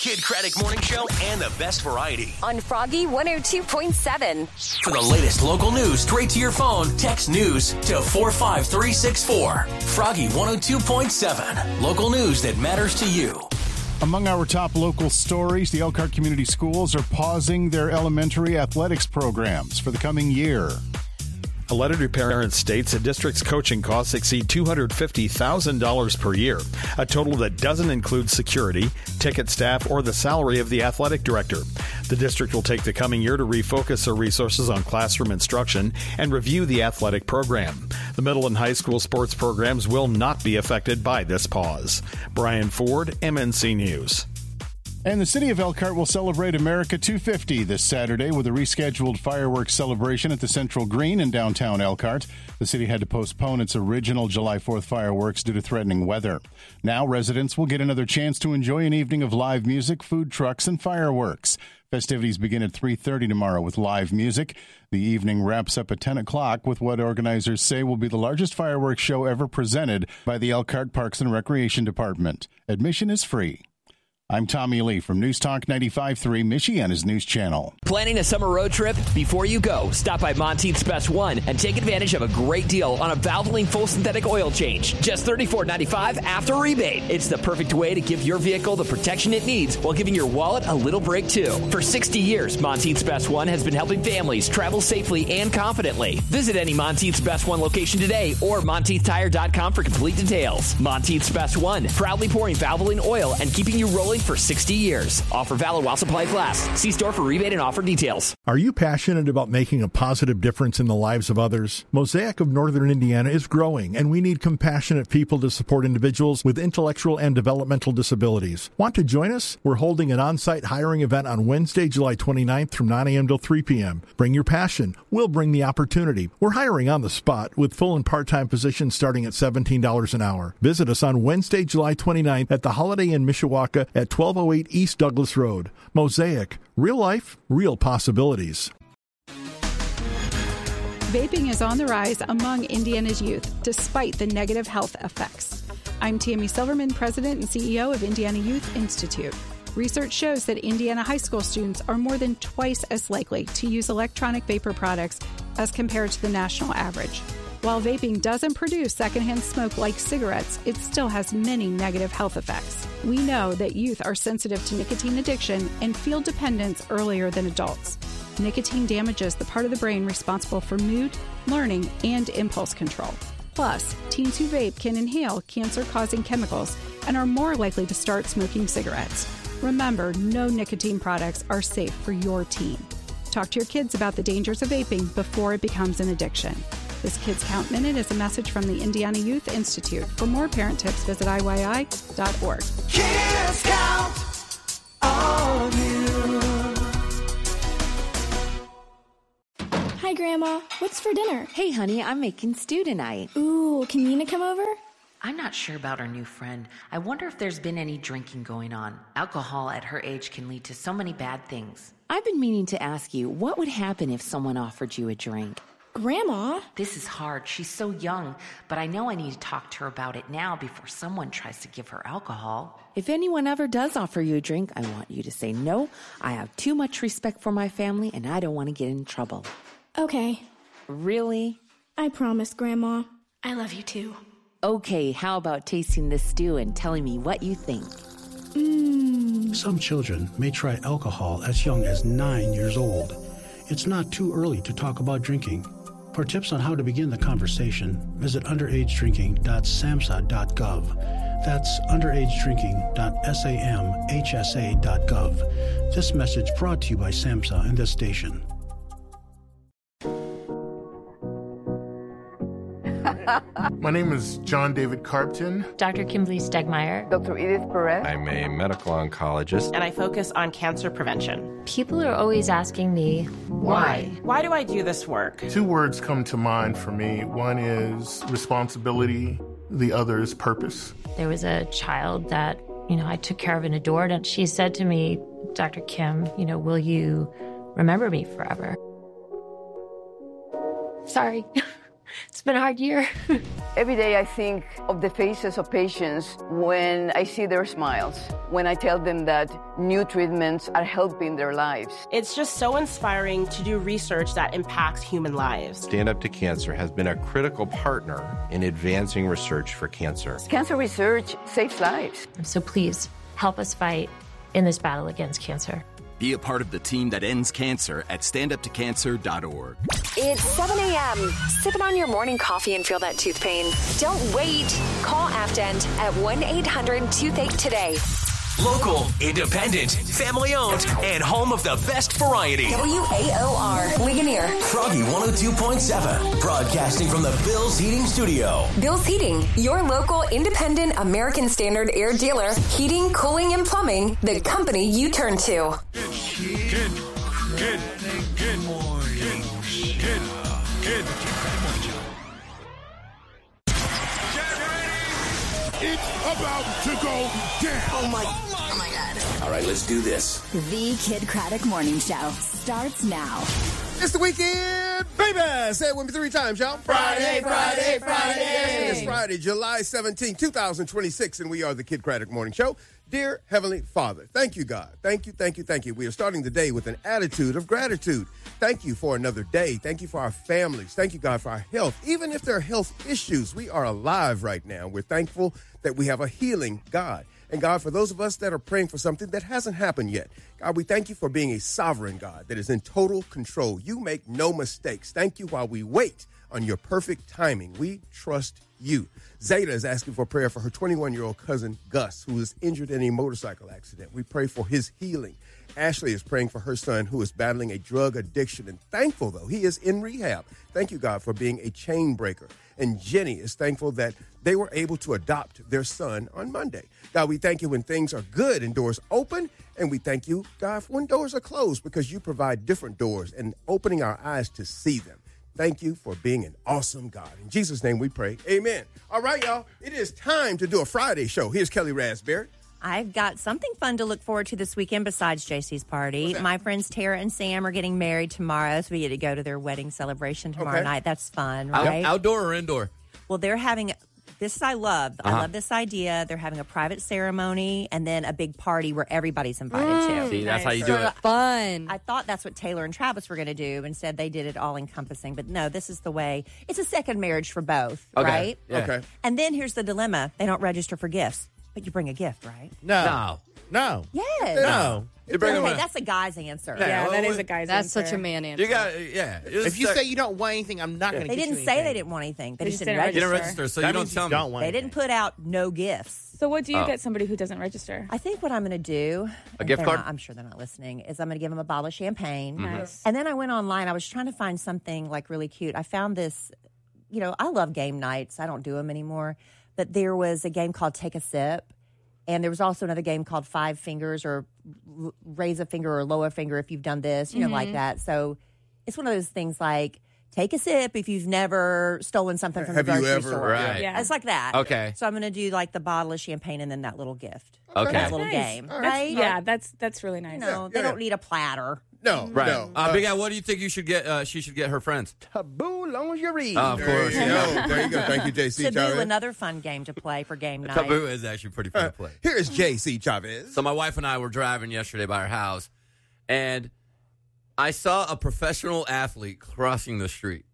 Kid Craddock Morning Show and the best variety. On Froggy 102.7. For the latest local news straight to your phone, text news to 45364. Froggy 102.7. Local news that matters to you. Among our top local stories, the Elkhart Community Schools are pausing their elementary athletics programs for the coming year. A letter to parents states the district's coaching costs exceed $250,000 per year, a total that doesn't include security, ticket staff, or the salary of the athletic director. The district will take the coming year to refocus their resources on classroom instruction and review the athletic program. The middle and high school sports programs will not be affected by this pause. Brian Ford, MNC News. And the city of Elkhart will celebrate America 250 this Saturday with a rescheduled fireworks celebration at the Central Green in downtown Elkhart. The city had to postpone its original July 4th fireworks due to threatening weather. Now residents will get another chance to enjoy an evening of live music, food trucks, and fireworks. Festivities begin at 3:30 tomorrow with live music. The evening wraps up at 10 o'clock with what organizers say will be the largest fireworks show ever presented by the Elkhart Parks and Recreation Department. Admission is free. I'm Tommy Lee from News Talk 95.3, Michiana's news channel. Planning a summer road trip? Before you go, stop by Monteith's Best One and take advantage of a great deal on a Valvoline full synthetic oil change. Just $34.95 after rebate. It's the perfect way to give your vehicle the protection it needs while giving your wallet a little break, too. For 60 years, Monteith's Best One has been helping families travel safely and confidently. Visit any Monteith's Best One location today or MonteithTire.com for complete details. Monteith's Best One, proudly pouring Valvoline oil and keeping you rolling for 60 years. Offer valid while supplies last. See store for rebate and offer details. Are you passionate about making a positive difference in the lives of others? Mosaic of Northern Indiana is growing, and we need compassionate people to support individuals with intellectual and developmental disabilities. Want to join us? We're holding an on-site hiring event on Wednesday, July 29th from 9 a.m. till 3 p.m. Bring your passion. We'll bring the opportunity. We're hiring on the spot with full and part-time positions starting at $17 an hour. Visit us on Wednesday, July 29th at the Holiday Inn Mishawaka at 1208 East Douglas Road. Mosaic. Real life, real possibilities. Vaping is on the rise among Indiana's youth, despite the negative health effects. I'm Tammy Silverman, President and CEO of Indiana Youth Institute. Research shows that Indiana high school students are more than twice as likely to use electronic vapor products as compared to the national average. While vaping doesn't produce secondhand smoke like cigarettes, it still has many negative health effects. We know that youth are sensitive to nicotine addiction and feel dependence earlier than adults. Nicotine damages the part of the brain responsible for mood, learning, and impulse control. Plus, teens who vape can inhale cancer-causing chemicals and are more likely to start smoking cigarettes. Remember, no nicotine products are safe for your teen. Talk to your kids about the dangers of vaping before it becomes an addiction. This Kids Count Minute is a message from the Indiana Youth Institute. For more parent tips, visit IYI.org. Kids count on you. Hi, Grandma. What's for dinner? Hey, honey, I'm making stew tonight. Ooh, can Nina come over? I'm not sure about our new friend. I wonder if there's been any drinking going on. Alcohol at her age can lead to so many bad things. I've been meaning to ask you, what would happen if someone offered you a drink? Grandma? This is hard. She's so young, but I know I need to talk to her about it now before someone tries to give her alcohol. If anyone ever does offer you a drink, I want you to say no. I have too much respect for my family, and I don't want to get in trouble. Okay. Really? I promise, Grandma. I love you too. Okay, how about tasting this stew and telling me what you think? Some children may try alcohol as young as 9 years old. It's not too early to talk about drinking. For tips on how to begin the conversation, visit underagedrinking.samhsa.gov. That's underagedrinking.samhsa.gov. This message brought to you by SAMHSA and this station. My name is John David Carpton. Dr. Kimberly Stegmeyer. Dr. Edith Perez. I'm a medical oncologist. And I focus on cancer prevention. People are always asking me, why? Why do I do this work? 2 words come to mind for me. One is responsibility. The other is purpose. There was a child that, I took care of and adored. And she said to me, Dr. Kim, will you remember me forever? Sorry. It's been a hard year. Every day I think of the faces of patients when I see their smiles, when I tell them that new treatments are helping their lives. It's just so inspiring to do research that impacts human lives. Stand Up to Cancer has been a critical partner in advancing research for cancer. Cancer research saves lives. So please help us fight in this battle against cancer. Be a part of the team that ends cancer at standuptocancer.org. It's 7 a.m. Sipping on your morning coffee and feel that tooth pain. Don't wait. Call Afdent at 1-800-TOOTHACHE today. Local, independent, family-owned, and home of the best variety. WAOR, Ligonier. Froggy 102.7, broadcasting from the Bill's Heating Studio. Bill's Heating, your local independent American Standard air dealer. Heating, cooling, and plumbing, the company you turn to. Good morning. Good. It's about to go down. Oh my God. All right, let's do this. The Kid Craddock Morning Show starts now. It's the weekend, baby. Say it with me 3 times, y'all. Friday. It's Friday, July 17, 2026, and we are the Kid Craddock Morning Show. Dear Heavenly Father, thank you, God. Thank you. We are starting the day with an attitude of gratitude. Thank you for another day. Thank you for our families. Thank you, God, for our health. Even if there are health issues, we are alive right now. We're thankful that we have a healing God. And God, for those of us that are praying for something that hasn't happened yet, God, we thank you for being a sovereign God that is in total control. You make no mistakes. Thank you while we wait on your perfect timing. We trust you. Zeta is asking for prayer for her 21-year-old cousin, Gus, who was injured in a motorcycle accident. We pray for his healing. Ashley is praying for her son, who is battling a drug addiction, and thankful, though, he is in rehab. Thank you, God, for being a chain breaker. And Jenny is thankful that they were able to adopt their son on Monday. God, we thank you when things are good and doors open, and we thank you, God, for when doors are closed, because you provide different doors and opening our eyes to see them. Thank you for being an awesome God. In Jesus' name we pray. Amen. All right, y'all. It is time to do a Friday show. Here's Kelly Raspberry. I've got something fun to look forward to this weekend besides JC's party. My friends Tara and Sam are getting married tomorrow, so we get to go to their wedding celebration tomorrow night. That's fun, right? Outdoor or indoor? Well, they're having... This I love. I love this idea. They're having a private ceremony and then a big party where everybody's invited to. See, that's how you do it. Fun. I thought that's what Taylor and Travis were going to do. Instead, they did it all encompassing. But no, this is the way. It's a second marriage for both, right? Yeah. Okay. And then here's the dilemma. They don't register for gifts, but you bring a gift, right? No. Yes. No. You bring Okay, them that's a guy's answer. Yeah, that is a guy's answer. That's such a man answer. You got, If you say you don't want anything, I'm not going to They get you didn't say anything. they didn't want anything. They They just just didn't didn't register. You didn't register, so you don't tell me. They didn't put out no gifts. So what do you Oh. get somebody who doesn't register? I think what I'm going to do, A gift they're card? not- I'm sure they're not listening, is I'm going to give them a bottle of champagne. Nice. And then I went online. I was trying to find something like really cute. I found this, I love game nights. I don't do them anymore. But there was a game called Take a Sip. And there was also another game called Five Fingers or Raise a Finger or Lower Finger if you've done this, like that. So it's one of those things like, take a sip if you've never stolen something from the grocery store. Right. Yeah. It's like that. Okay. So I'm going to do like the bottle of champagne and then that little gift. Okay. That little Nice. game. That's- Right? that's really nice. They don't need a platter. No, Right. no. Big Al, what do you think you should get? She should get her friends. Taboo lingerie. Of course. There you go. Thank you, JC Taboo, Chavez. another fun game to play for game night. Taboo is actually pretty fun to play. Here is JC Chavez. So my wife and I were driving yesterday by our house, and I saw a professional athlete crossing the street.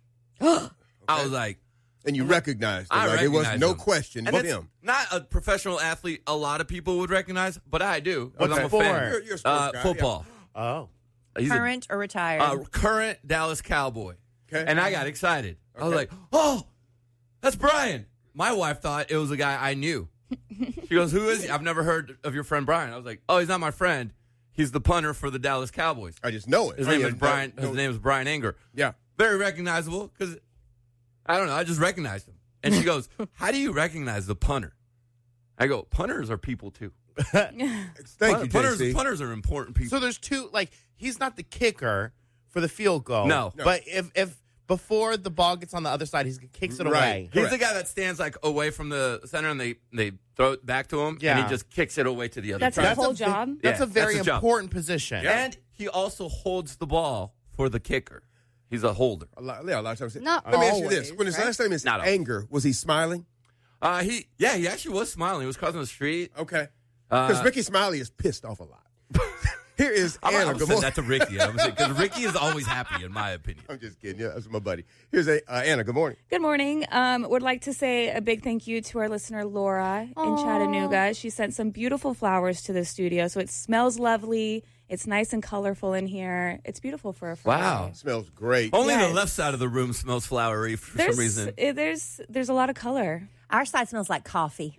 I was like... And you recognized him. I Like, it was recognized no him. question And but it's him. Not a professional athlete a lot of people would recognize, but I do. What I'm a sport? fan. You're a sports guy, Football. Oh. He's Current or retired? current Dallas Cowboy. Okay. And I got excited. I was like, oh, that's Brian. My wife thought it was a guy I knew. She goes, who is he? I've never heard of your friend Brian. I was like, oh, he's not my friend. He's the punter for the Dallas Cowboys. I just know it. His name is Brian. His name is Brian Anger. Yeah. Very recognizable because, I don't know, I just recognized him. And she goes, how do you recognize the punter? I go, punters are people too. Thank you, JC. Punters are important people. So there's two, he's not the kicker for the field goal. No. But if before the ball gets on the other side, he kicks it away. He's the guy that stands away from the center and they throw it back to him and he just kicks it away to the other That's side. his whole job? Yeah, That's a very his job. important position. And he also holds the ball for the kicker. He's a holder. A lot of times. Not Let me ask you always, this. When his right? last name is Not always. Anger, was he smiling? He actually was smiling. He was crossing the street. Okay. Because Ricky Smiley is pissed off a lot. Here is Anna. I'm Good saying morning. that to Ricky. Because Ricky is always happy, in my opinion. I'm just kidding. Yeah, that's my buddy. Here's Anna. Good morning. Good morning. Would like to say a big thank you to our listener, Laura, in Chattanooga. She sent some beautiful flowers to the studio, so it smells lovely. It's nice and colorful in here. It's beautiful for a Friday. Wow. Smells great. Only Yes. the left side of the room smells flowery for some reason. There's a lot of color. Our side smells like coffee.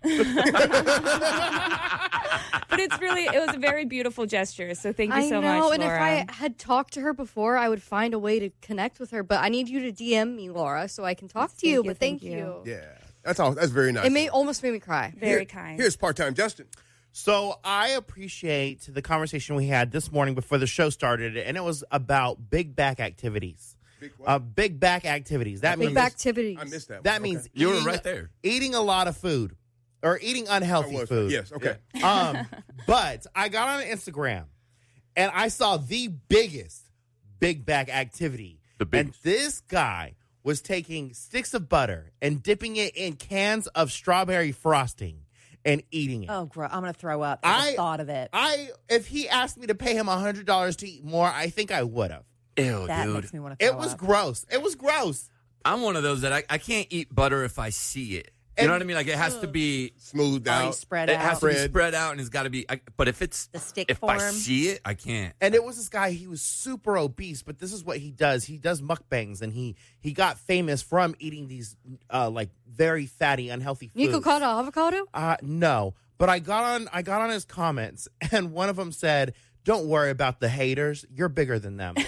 But it was a very beautiful gesture. So thank you so much, I know, and Laura. if I had talked to her before, I would find a way to connect with her. But I need you to DM me, Laura, so I can talk to you. But thank you. Yeah, that's all. That's very nice. It almost made me cry. Very kind. Here's part-time Justin. So I appreciate the conversation we had this morning before the show started, and it was about big back activities. Big back activities. That Big means back activities. I missed that. That means You were eating- right there. Eating a lot of food or eating unhealthy food. Yes. Okay. But I got on Instagram and I saw the biggest big back activity. And this guy was taking sticks of butter and dipping it in cans of strawberry frosting and eating it. Oh, gross. I'm going to throw up. I thought of it. If he asked me to pay him $100 to eat more, I think I would have. Ew, That dude. makes me want to throw It was up. gross. It was gross. I'm one of those that I can't eat butter if I see it. You know what I mean? Like, it has to be smoothed Already out. spread It out. has to be spread out, and it's got to be. But if it's The stick if I form. see it, I can't. And it was this guy, he was super obese, but this is what he does. He does mukbangs, and he got famous from eating these like very fatty, unhealthy foods. Nico caught avocado? No. But I got on his comments, and one of them said, "Don't worry about the haters. You're bigger than them."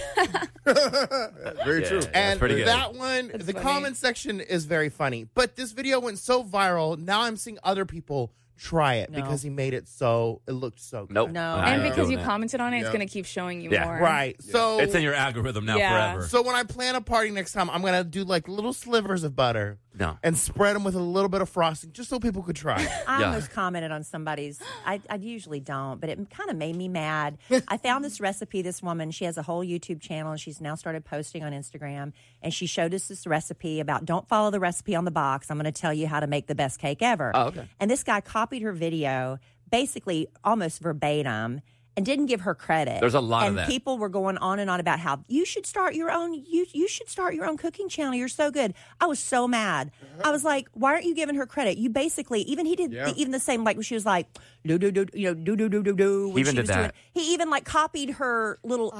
Very true. And pretty good. that one, the comment section is very funny. But this video went so viral. Now I'm seeing other people try it because he made it looked so good. Nope. No. I And ain't because doing you that. commented on it, it's Yeah. going to keep showing you Yeah. more. Right. So It's in your algorithm now Yeah. forever. So when I plan a party next time, I'm gonna do like little slivers of butter No. and spread them with a little bit of frosting, just so people could try it. I Yeah. almost commented on somebody's. I usually don't, but it kind of made me mad. I found this recipe. This woman, she has a whole YouTube channel, and she's now started posting on Instagram. And she showed us this recipe about don't follow the recipe on the box. I'm going to tell you how to make the best cake ever. Oh, okay. And this guy copied her video, basically almost verbatim, and didn't give her credit. There's a lot of and that. people were going on and on about how you should start your own. You should start your own cooking channel. You're so good. I was so mad. I was like, why aren't you giving her credit? You basically even he did even the same, like when she was like do do do do do do do do. He even did that. He even like copied her little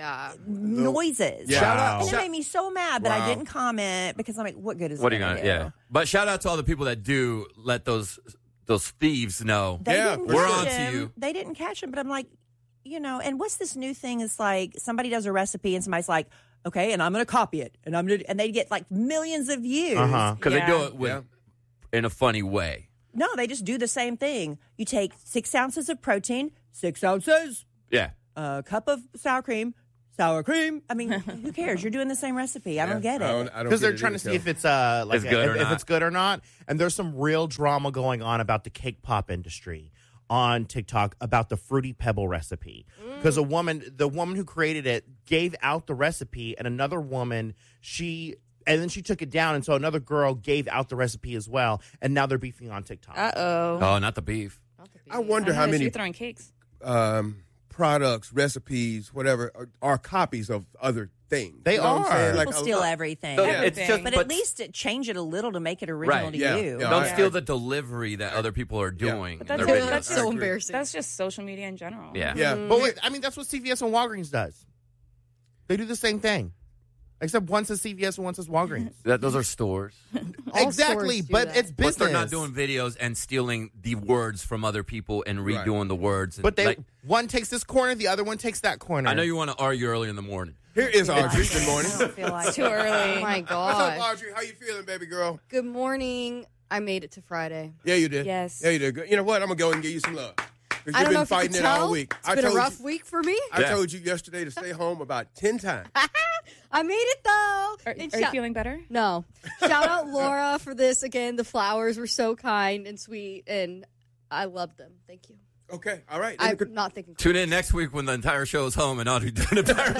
noises. Yeah. Shout out- and it shout- made me so mad, but Wow. I didn't comment because I'm like, what good is What are it you gonna gonna? do? Yeah. But shout out to all the people that do let those thieves know. They didn't we're catch on to him. you. They didn't catch him, but I'm like, and what's this new thing? Is like somebody does a recipe and somebody's like, okay, and I'm going to copy it, and they get like millions of views. Because they do it in a funny way. No, they just do the same thing. You take 6 ounces of protein, 6 ounces, Yeah. a cup of sour cream. I mean, who cares? You're doing the same recipe. I don't get it. Because they're trying to see if it's like It's good or if not. it's good or not. And there's some real drama going on about the cake pop industry on TikTok about the Fruity Pebble recipe. Because the woman who created it gave out the recipe, and another woman and then she took it down, and so another girl gave out the recipe as well, and now they're beefing on TikTok. Oh, not the beef. I wonder how many You're throwing cakes. products, recipes, whatever, are copies of other things. They You know what I'm are. saying? Like, People steal everything. It's just- but at least change it a little to make it original to you. Don't steal the delivery that other people are doing. But in that's, their videos. that's so embarrassing. That's just social media in general. Yeah. Yeah. But wait, I mean, that's what CVS and Walgreens does. They do the same thing. Except one says CVS and one says Walgreens. Those are stores. Exactly, but it's business. But they're not doing videos and stealing the words from other people and redoing the words. But they Like, one takes this corner, the other one takes that corner. I know you want to argue early in the morning. Here is Audrey. Good morning. It's too early. Oh my What's up, God. Audrey? How you feeling, baby girl? Good morning. I made it to Friday. Yeah, you did. Yes. Yeah, you did. Good. You know what? I'm gonna go and give you some love. 'Cause I you've don't know been if you fighting could it all tell. week. It's been a rough week for me. I told you yesterday to stay home about 10 times. I made it though. Are you feeling better? No. Shout out Laura for this again. The flowers were so kind and sweet, and I loved them. Thank you. Okay, all right. I'm not thinking. Tune in next week when the entire show is home and Audrey doing a parasite.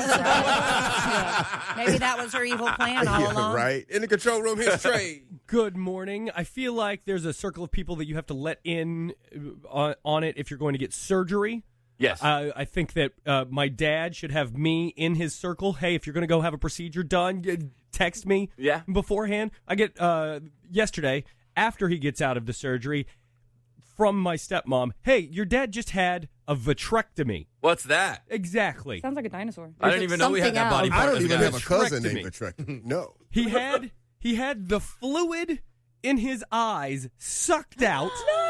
Maybe that was her evil plan all along. Right. In the control room, here's Trey. Good morning. I feel like there's a circle of people that you have to let in on it if you're going to get surgery. Yes. I think that my dad should have me in his circle. Hey, if you're going to go have a procedure done, text me beforehand. I get yesterday, after he gets out of the surgery, from my stepmom, hey, your dad just had a vitrectomy. What's that? Exactly. Sounds like a dinosaur. I didn't even know we had that body part. I don't even have a cousin Vitrectomy. named Vitrectomy. No. He had the fluid in his eyes sucked out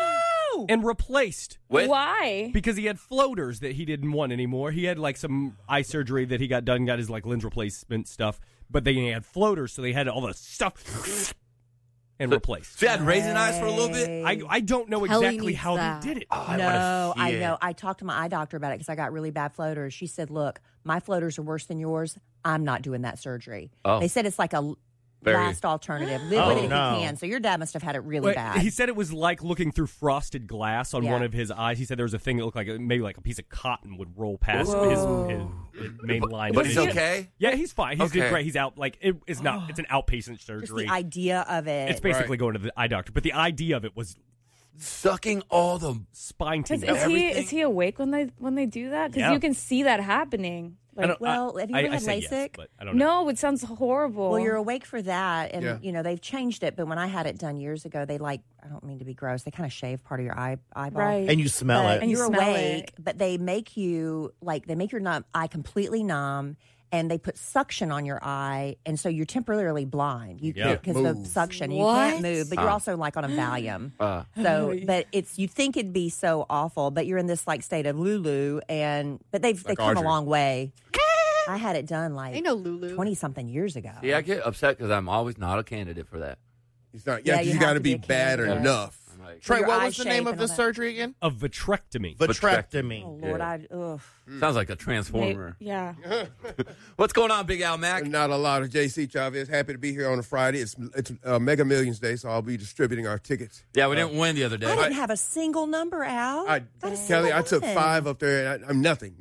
and replaced. With? Why? Because he had floaters that he didn't want anymore. He had like some eye surgery that he got done, got his like lens replacement stuff, but then he had floaters, so they had all the stuff and replaced. So you had raisin eyes for a little bit? I don't know exactly how they did it. Oh, No, I know. I talked to my eye doctor about it because I got really bad floaters. She said, look, my floaters are worse than yours. I'm not doing that surgery. Oh. They said it's like a last alternative. Live with it if you can. So your dad must have had it really bad. He said it was like looking through frosted glass on one of his eyes. He said there was a thing that looked like maybe like a piece of cotton would roll past his main line. But he's okay? Yeah, he's fine. He's did great. He's out. Like it's not. It's an outpatient surgery. Just the idea of it. It's basically going to the eye doctor. But the idea of it was sucking all the spine tingling. Is he awake when they do that? Because you can see that happening. Like, well, have you ever had say LASIK? yes, but I don't know. No, it sounds horrible. Well, you're awake for that, and they've changed it. But when I had it done years ago, they I don't mean to be gross, they kind of shave part of your eyeball, right? And you smell it, and you're smell awake. But they make you your eye completely numb, and they put suction on your eye, and so you're temporarily blind. You because the suction, you can't move, but you're also like on a Valium. But you think it'd be so awful, but you're in this like state of Lulu, but they've come a long way. I had it done like 20-something years ago. Yeah, I get upset because I'm always not a candidate for that. It's not. Yeah, you got to be bad enough. Trey, what was the name of the surgery again? A vitrectomy. Vitrectomy. Oh, Lord, Sounds like a transformer. Yeah. What's going on, Big Al Mac? Not a lot of JC Chavez. Happy to be here on a Friday. It's Mega Millions Day, so I'll be distributing our tickets. Yeah, we didn't win the other day. I didn't have a single number out. Kelly, I took 5 up there, and I'm nothing.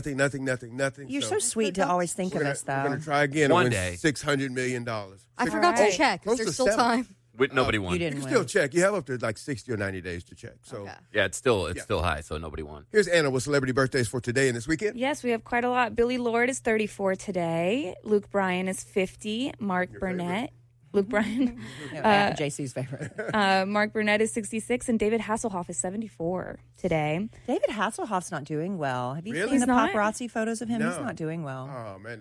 You're so sweet to always think of us, though. We're going to try again. One and day. win $600 million. I forgot to check. Close There's to still 7. time. Nobody won. You didn't You can win. still check. You have up to like 60 or 90 days to check. So Yeah, it's still high, so nobody won. Here's Anna with celebrity birthdays for today and this weekend. Yes, we have quite a lot. Billy Lord is 34 today. Luke Bryan is 50. Mark Burnett. Luke Bryan. JC's favorite. Mark Burnett is 66, and David Hasselhoff is 74 today. David Hasselhoff's not doing well. Have you Really? seen the He's not? paparazzi photos of him? No. He's not doing well. Oh, man.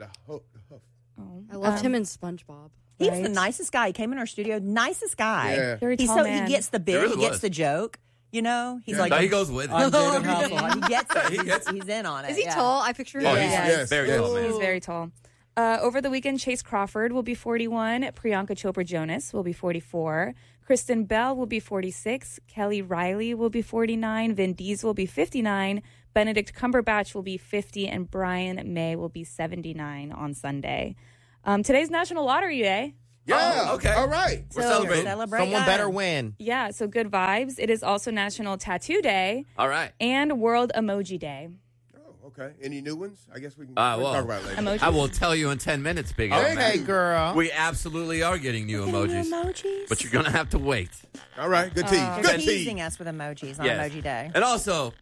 I loved him in SpongeBob. He was the nicest guy. He came in our studio, nicest guy. Yeah. Very He's tall so man. He gets the He bit. really He gets was. the joke. You know, he's No, he goes with it. I'm David Hasselhoff. He gets it. He's in on it. Is he tall? I picture him. Oh, as- he's very tall, man. He's very tall. Over the weekend, Chase Crawford will be 41. Priyanka Chopra Jonas will be 44. Kristen Bell will be 46. Kelly Riley will be 49. Vin Diesel will be 59. Benedict Cumberbatch will be 50. And Brian May will be 79 on Sunday. Today's National Lottery Day. Yeah. Oh, okay. All right. We're celebrating. Someone better win. Yeah, so good vibes. It is also National Tattoo Day All right. and World Emoji Day. Oh, okay. Any new ones? I guess we can Well, talk about it later. Emojis. I will tell you in 10 minutes, Big Al Okay, Mac. girl. We absolutely are getting new emojis. Emojis? But you're going to have to wait. All right. Good tease. They're Good tease. teasing us with emojis on Yes. Emoji Day. And also,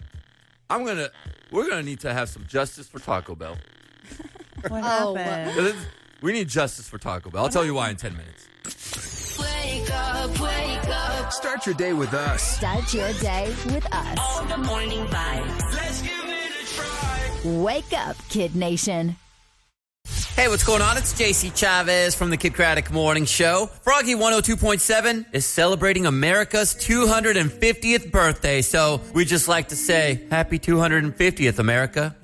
we're gonna need to have some justice for Taco Bell. What happened? 'Cause we need justice for Taco Bell. I'll tell you why in 10 minutes. Wake up, wake up. Start your day with us. Start your day with us. All the morning vibes. Let's give it a try. Wake up, Kid Nation. Hey, what's going on? It's JC Chavez from the Kid Craddock Morning Show. Froggy 102.7 is celebrating America's 250th birthday. So we just like to say, happy 250th, America.